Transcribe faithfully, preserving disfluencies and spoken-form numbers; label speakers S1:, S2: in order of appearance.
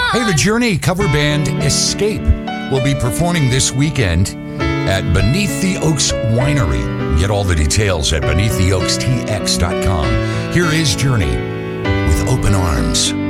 S1: Hey, the Journey cover band Escape will be performing this weekend at Beneath the Oaks Winery. Get all the details at beneath the oaks t x dot com. Here is Journey with Open Arms.